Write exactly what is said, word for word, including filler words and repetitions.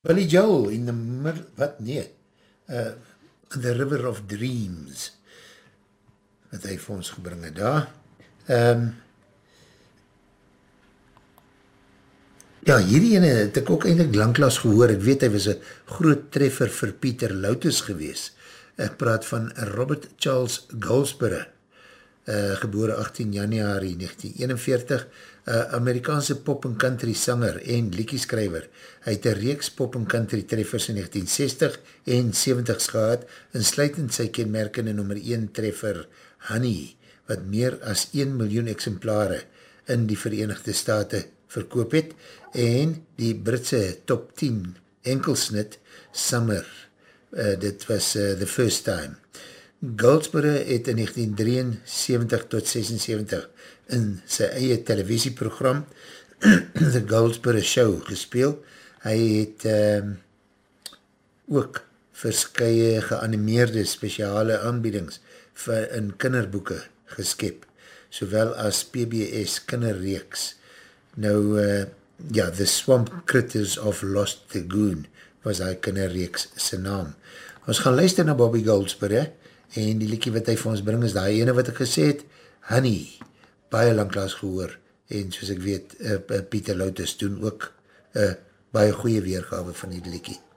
Billy Joel in the middle, wat nee, uh, The River of Dreams, wat hy vir ons gebring het daar. Um, ja, hierdie ene het ek ook eindelijk langklaas gehoor, ek weet hy was een groot treffer vir Pieter Loutus gewees. Ek praat van Robert Charles Goldsborough, uh, gebore agtien januarie negentien eenenveertig, uh, Amerikaanse pop en country sanger en liedjeskrywer. Hy het een reeks pop en country treffers in negentien sestig en seventig gehad, insluitend sy kenmerkende nummer een treffer Honey, wat meer as een miljoen exemplare in die Verenigde State verkoop het, en die Britse top tien enkelsnit Summer, uh, dit was uh, The First Time. Goldsborough het in negentien drieënseventig tot sesenseventig in sy eie televisieprogram The Goldsborough Show gespeel. Hy het um, ook verskye geanimeerde speciale aanbiedings vir in kinderboeke geskep, sowel as P B S kinderreeks. Nou, uh, ja, The Swamp Critters of Lost Lagoon was hy kinderreeks sy naam. Ons gaan luister na Bobby Goldsborough, en die liedjie wat hy vir ons bring is die ene wat ek gesê het, Honey, baie langklaas gehoor, en soos ek weet, uh, Pieter Loutus doen ook uh, baie goeie weergawe van die liedjie.